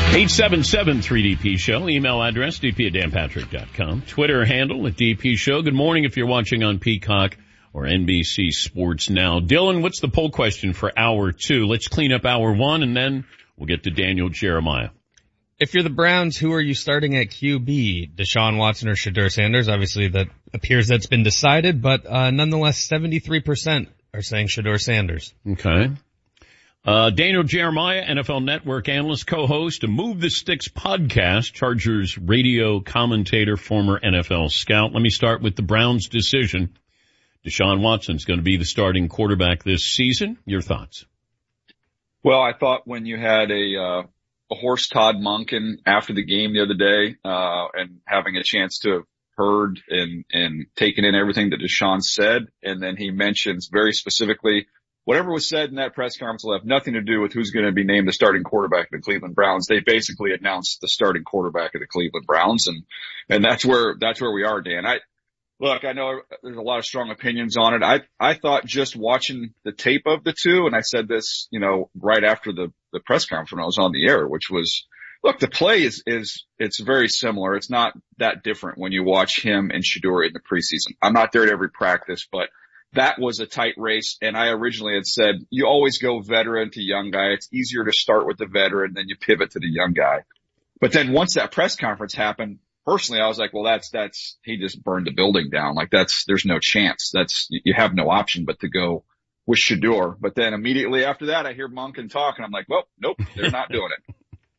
877-3DP Show. Email address, dp@danpatrick.com. Twitter handle @DP Show. Good morning if you're watching on Peacock or NBC Sports Now. Dylan, what's the poll question for hour 2? Let's clean up hour 1 and then we'll get to Daniel Jeremiah. If you're the Browns, who are you starting at QB? Deshaun Watson or Shedeur Sanders? Obviously that appears that's been decided, but nonetheless 73% are saying Shedeur Sanders. Okay. Daniel Jeremiah, NFL Network analyst, co-host of Move the Sticks podcast, Chargers radio commentator, former NFL scout. Let me start with the Browns' decision. Deshaun Watson's going to be the starting quarterback this season. Your thoughts? Well, I thought when you had a horse Todd Monken after the game the other day, and having a chance to have heard and taken in everything that Deshaun said, and then he mentions very specifically whatever was said in that press conference will have nothing to do with who's going to be named the starting quarterback of the Cleveland Browns. They basically announced the starting quarterback of the Cleveland Browns, and that's where we are, Dan. I know there's a lot of strong opinions on it. I thought just watching the tape of the two, and I said this, right after the press conference when I was on the air, which was, look, the play it's very similar. It's not that different when you watch him and Shedeur in the preseason. I'm not there at every practice, but that was a tight race. And I originally had said, you always go veteran to young guy. It's easier to start with the veteran, then you pivot to the young guy. But then once that press conference happened, personally, I was like, well, that's, he just burned the building down. Like there's no chance. You have no option but to go with Shedeur. But then immediately after that, I hear Monken talk and I'm like, well, nope, they're not doing it.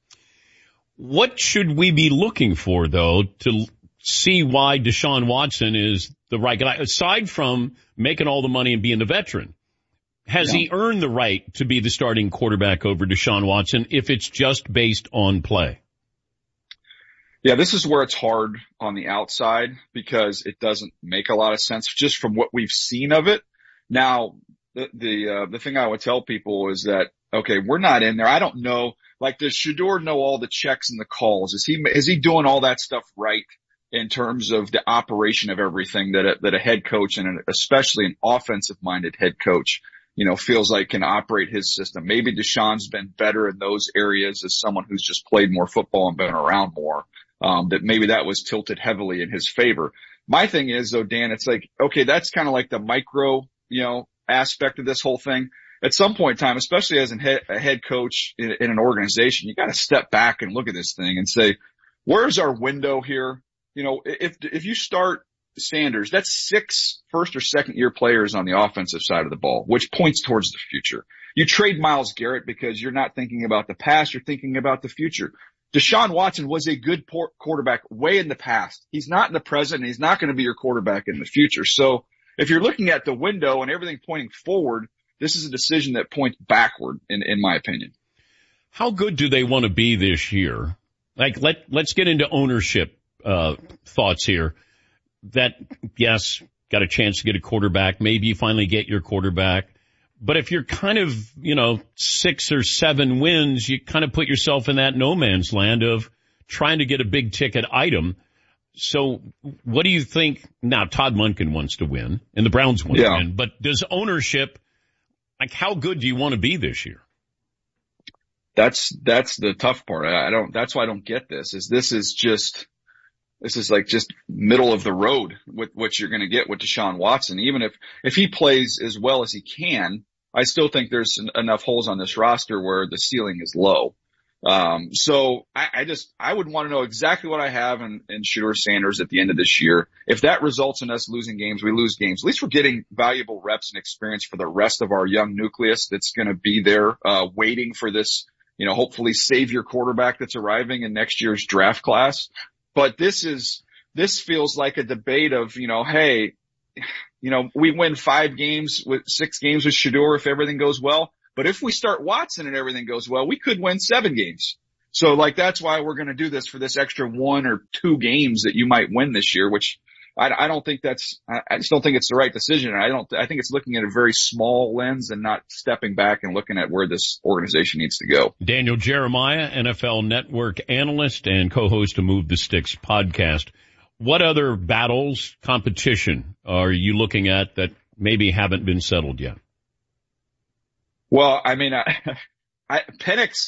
What should we be looking for though to see why Deshaun Watson is the right guy? Aside from making all the money and being the veteran, has he earned the right to be the starting quarterback over Deshaun Watson if it's just based on play? Yeah, this is where it's hard on the outside because it doesn't make a lot of sense just from what we've seen of it. Now, the thing I would tell people is that, okay, we're not in there. I don't know, like, does Shedeur know all the checks and the calls? Is he doing all that stuff right in terms of the operation of everything that a head coach and especially an offensive minded head coach, feels like can operate his system? Maybe Deshaun's been better in those areas as someone who's just played more football and been around more. That maybe that was tilted heavily in his favor. My thing is though, Dan, it's like, okay, that's kind of like the micro, aspect of this whole thing. At some point in time, especially as a head coach in an organization, you got to step back and look at this thing and say, where's our window here? If you start Sanders, that's 6 first or second year players on the offensive side of the ball, which points towards the future. You trade Myles Garrett because you're not thinking about the past, you're thinking about the future. Deshaun Watson was a good quarterback way in the past. He's not in the present, and he's not going to be your quarterback in the future. So if you're looking at the window and everything pointing forward, this is a decision that points backward, in my opinion. How good do they want to be this year? Like, let's get into ownership thoughts here. That, yes, got a chance to get a quarterback. Maybe you finally get your quarterback. But if you're kind of, 6 or 7 wins, you kind of put yourself in that no man's land of trying to get a big ticket item. So what do you think? Now, Todd Monken wants to win and the Browns want to win, but does ownership, like, how good do you want to be this year? That's the tough part. That's why I don't get this. This is like just middle of the road with what you're going to get with Deshaun Watson. Even if he plays as well as he can, I still think there's enough holes on this roster where the ceiling is low. So I would want to know exactly what I have in Shedeur Sanders at the end of this year. If that results in us losing games, we lose games. At least we're getting valuable reps and experience for the rest of our young nucleus that's going to be there, waiting for this, hopefully savior quarterback that's arriving in next year's draft class. But this feels like a debate of, hey, we win 5 games with 6 games with Shedeur if everything goes well. But if we start Watson and everything goes well, we could win 7 games. So that's why we're going to do this for this extra 1 or 2 games that you might win this year, which I don't think I just don't think it's the right decision. I think it's looking at a very small lens and not stepping back and looking at where this organization needs to go. Daniel Jeremiah, NFL Network analyst and co-host of Move the Sticks podcast. What other battles, competition are you looking at that maybe haven't been settled yet? Well, I mean, Penix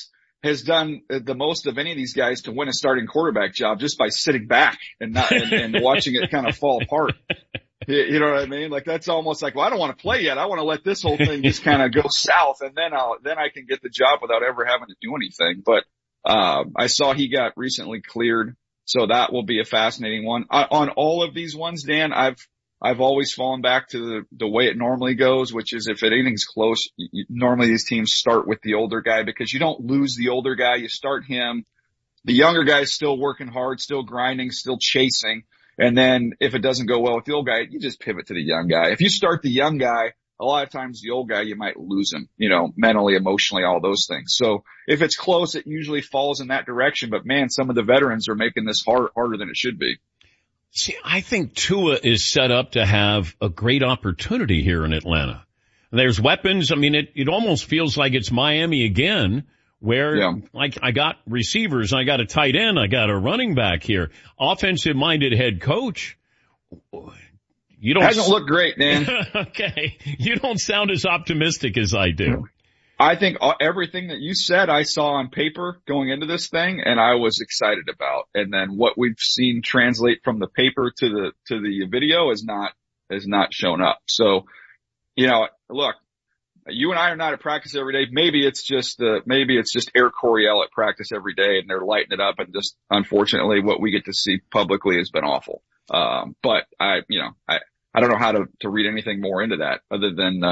has done the most of any of these guys to win a starting quarterback job just by sitting back and not, and watching it kind of fall apart. You know what I mean? Like that's almost like, well, I don't want to play yet. I want to let this whole thing just kind of go south, and then I can get the job without ever having to do anything. But, I saw he got recently cleared. So that will be a fascinating one. On all of these ones, Dan, I've always fallen back to the way it normally goes, which is if anything's close, normally these teams start with the older guy because you don't lose the older guy. You start him. The younger guy is still working hard, still grinding, still chasing. And then if it doesn't go well with the old guy, you just pivot to the young guy. If you start the young guy, a lot of times the old guy, you might lose him, mentally, emotionally, all those things. So if it's close, it usually falls in that direction. But man, some of the veterans are making this harder than it should be. See, I think Tua is set up to have a great opportunity here in Atlanta. There's weapons. I mean, it almost feels like it's Miami again, where like I got receivers, I got a tight end, I got a running back here. Offensive-minded head coach. You don't hasn't looked great, man. Okay. You don't sound as optimistic as I do. I think everything that you said I saw on paper going into this thing, and I was excited about. And then what we've seen translate from the paper to the video has not shown up. So, look, you and I are not at practice every day. Maybe it's just Eric Coryell at practice every day, and they're lighting it up. And just unfortunately, what we get to see publicly has been awful. But I don't know how to read anything more into that other than,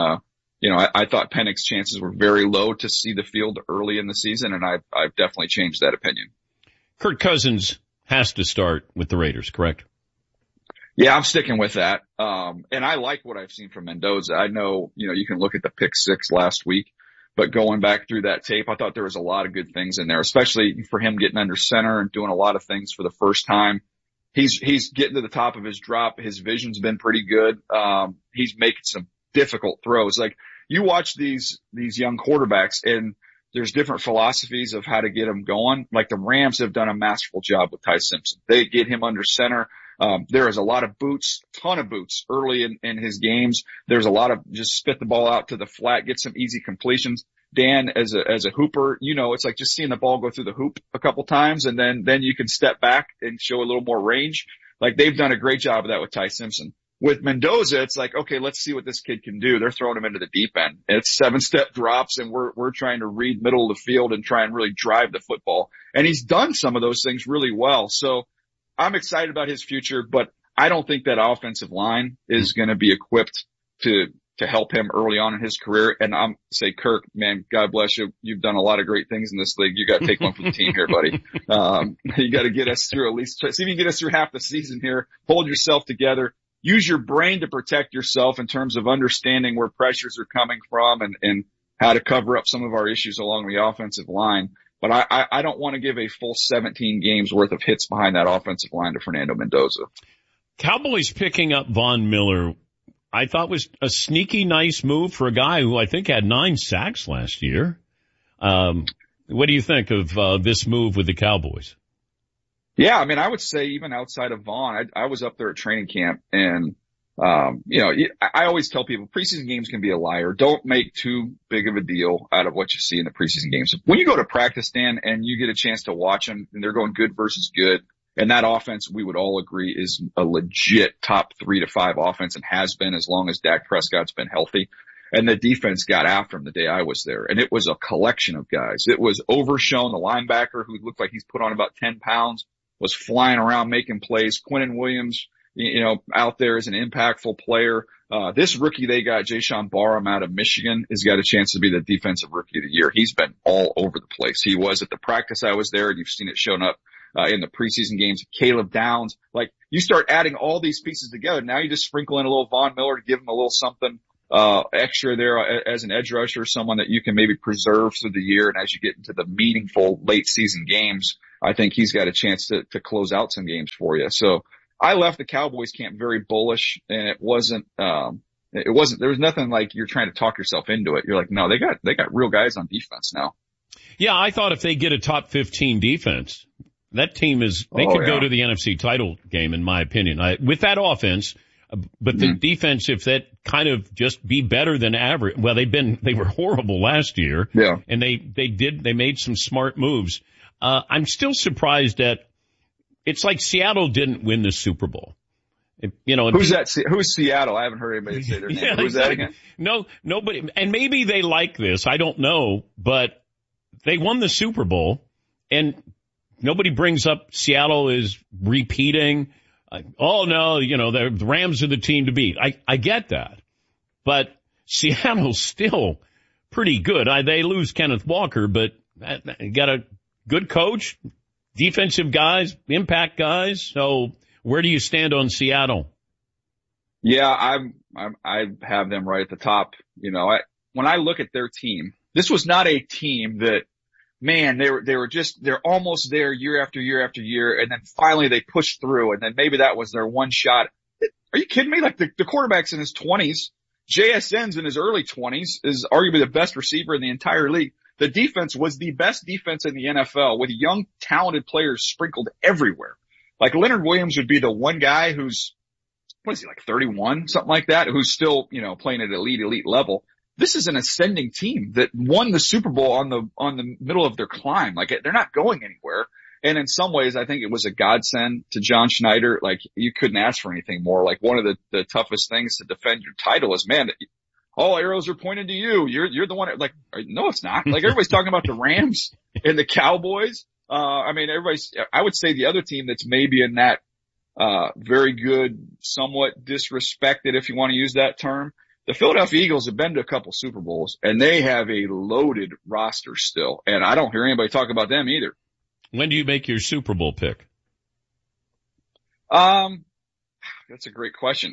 I thought Penix's chances were very low to see the field early in the season, and I've definitely changed that opinion. Kirk Cousins has to start with the Raiders, correct? Yeah, I'm sticking with that. And I like what I've seen from Mendoza. I know, you can look at the pick 6 last week, but going back through that tape, I thought there was a lot of good things in there, especially for him getting under center and doing a lot of things for the first time. He's getting to the top of his drop. His vision's been pretty good. He's making some difficult throws. Like you watch these young quarterbacks and there's different philosophies of how to get them going. Like the Rams have done a masterful job with Ty Simpson. They get him under center. There is a lot of boots, ton of boots early in his games. There's a lot of just spit the ball out to the flat, get some easy completions. Dan, as a hooper, it's like just seeing the ball go through the hoop a couple times and then you can step back and show a little more range. Like they've done a great job of that with Ty Simpson. With Mendoza, it's like, okay, let's see what this kid can do. They're throwing him into the deep end. It's 7-step drops and we're trying to read middle of the field and try and really drive the football. And he's done some of those things really well. So I'm excited about his future, but I don't think that offensive line is going to be equipped to help him early on in his career. And I'm say, Kirk, man, God bless you. You've done a lot of great things in this league. You got to take one for the team here, buddy. You got to get us through at least, see if you can get us through half the season here. Hold yourself together. Use your brain to protect yourself in terms of understanding where pressures are coming from and how to cover up some of our issues along the offensive line. But I don't want to give a full 17 games worth of hits behind that offensive line to Fernando Mendoza. Cowboys picking up Von Miller, I thought was a sneaky nice move for a guy who I think had 9 sacks last year. What do you think of this move with the Cowboys? Yeah, I mean, I would say even outside of Vaughn, I was up there at training camp and, I always tell people preseason games can be a liar. Don't make too big of a deal out of what you see in the preseason games. When you go to practice, Dan, and you get a chance to watch them and they're going good versus good, and that offense, we would all agree, is a legit top 3 to 5 offense and has been as long as Dak Prescott's been healthy. And the defense got after him the day I was there. And it was a collection of guys. It was Overshown, the linebacker, who looked like he's put on about 10 pounds, was flying around making plays. Quinnen Williams, out there as an impactful player. This rookie they got, Jayshon Barham out of Michigan, has got a chance to be the defensive rookie of the year. He's been all over the place. He was at the practice I was there, and you've seen it shown up in the preseason games. Caleb Downs, like you start adding all these pieces together. Now you just sprinkle in a little Von Miller to give him a little something extra there as an edge rusher, someone that you can maybe preserve through the year. And as you get into the meaningful late season games, I think he's got a chance to close out some games for you. So I left the Cowboys camp very bullish, and there was nothing like you're trying to talk yourself into it. You're like, no, they got real guys on defense now. Yeah, I thought if they get a top 15 defense, that team could go to the NFC title game, in my opinion. With that offense, But the defense, if that kind of just be better than average, well, they were horrible last year. Yeah. And they made some smart moves. I'm still surprised that it's like Seattle didn't win the Super Bowl. Who's that? Who's Seattle? I haven't heard anybody say their name. Yeah, Who's that again? No, nobody. And maybe they like this. I don't know, but they won the Super Bowl and nobody brings up Seattle is repeating. Oh no, the Rams are the team to beat. I get that, but Seattle's still pretty good. They lose Kenneth Walker, but got a good coach, defensive guys, impact guys. So where do you stand on Seattle? Yeah, I have them right at the top. When I look at their team, this was not a team that, man, they're almost there year after year after year. And then finally they pushed through. And then maybe that was their one shot. Are you kidding me? Like the quarterback's in his 20s. JSN's in his early 20s, is arguably the best receiver in the entire league. The defense was the best defense in the NFL with young, talented players sprinkled everywhere. Like Leonard Williams would be the one guy who's, 31, something like that, who's still, playing at elite level. This is an ascending team that won the Super Bowl on the middle of their climb. Like they're not going anywhere. And in some ways, I think it was a godsend to John Schneider. Like you couldn't ask for anything more. Like one of the toughest things to defend your title is, man, all arrows are pointed to you. You're the one that, like, no, it's not. Like everybody's talking about the Rams and the Cowboys. I would say the other team that's maybe in that, very good, somewhat disrespected, if you want to use that term. The Philadelphia Eagles have been to a couple Super Bowls and they have a loaded roster still. And I don't hear anybody talk about them either. When do you make your Super Bowl pick? That's a great question.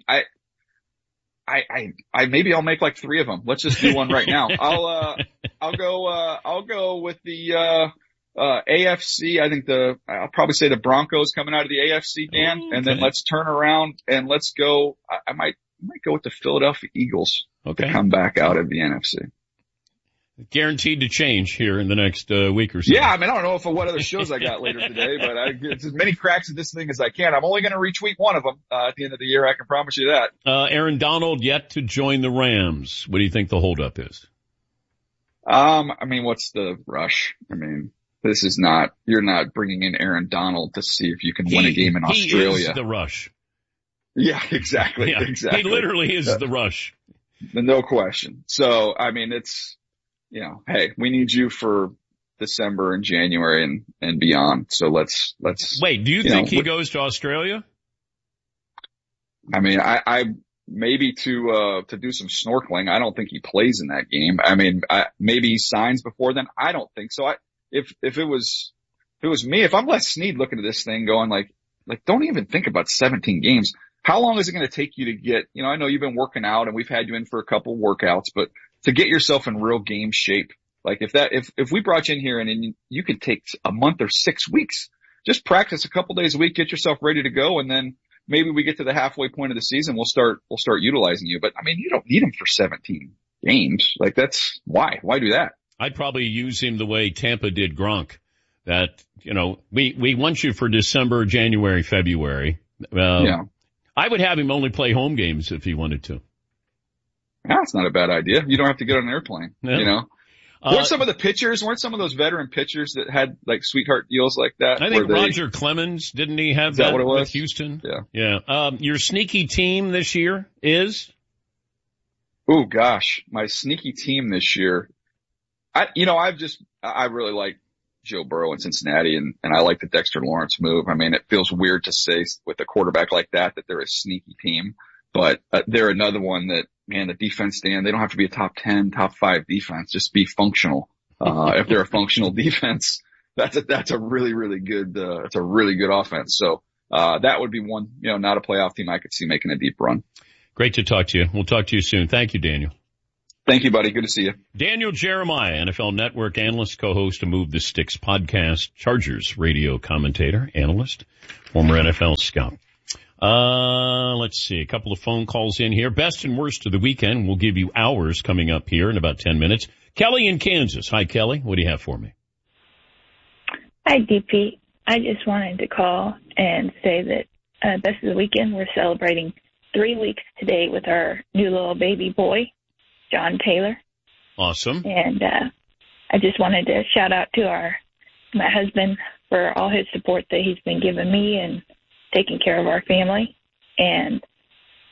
Maybe I'll make like 3 of them. Let's just do one right now. I'll go with the, AFC. I think I'll probably say the Broncos coming out of the AFC, Dan, and then let's turn around and let's go. I might go with the Philadelphia Eagles to come back out of the NFC. Guaranteed to change here in the next week or so. Yeah, I don't know what other shows I got later today, but I get as many cracks at this thing as I can. I'm only going to retweet one of them at the end of the year. I can promise you that. Aaron Donald yet to join the Rams. What do you think the holdup is? What's the rush? This is not, you're not bringing in Aaron Donald to see if you can win a game in Australia. He is the rush. Yeah, exactly. Yeah, exactly. He literally is the rush. No question. So, it's, hey, we need you for December and January and beyond. So let's. Wait, do you think he goes to Australia? I maybe to do some snorkeling. I don't think he plays in that game. Maybe he signs before then. I don't think so. If it was me, if I'm Les Snead looking at this thing going like don't even think about 17 games. How long is it going to take you to get, I know you've been working out and we've had you in for a couple workouts, but to get yourself in real game shape, like if we brought you in here and you could take a month or 6 weeks, just practice a couple days a week, get yourself ready to go. And then maybe we get to the halfway point of the season, we'll start utilizing you. But you don't need him for 17 games. Like why do that? I'd probably use him the way Tampa did Gronk. That, we want you for December, January, February. Yeah. I would have him only play home games if he wanted to. That's not a bad idea. You don't have to get on an airplane, yeah. Weren't some of those veteran pitchers that had like sweetheart deals like that? I think Roger Clemens, didn't he have that with Houston? Yeah. Yeah. Your sneaky team this year is? Oh gosh, my sneaky team this year. I really like Joe Burrow in Cincinnati and I like the Dexter Lawrence move. It feels weird to say with a quarterback like that they're a sneaky team, but they're another one that, man, the defense, Dan, they don't have to be a top 10, top 5 defense, just be functional. If they're a functional defense, that's a really, really good, it's a really good offense. So, that would be one, not a playoff team I could see making a deep run. Great to talk to you. We'll talk to you soon. Thank you, Daniel. Thank you, buddy. Good to see you. Daniel Jeremiah, NFL Network analyst, co-host of Move the Sticks podcast, Chargers radio commentator, analyst, former NFL scout. Let's see, a couple of phone calls in here. Best and worst of the weekend. We'll give you ours coming up here in about 10 minutes. Kelly in Kansas. Hi, Kelly. What do you have for me? Hi, DP. I just wanted to call and say that best of the weekend, we're celebrating 3 weeks today with our new little baby boy, John Taylor. Awesome. And I just wanted to shout out to my husband for all his support that he's been giving me and taking care of our family. And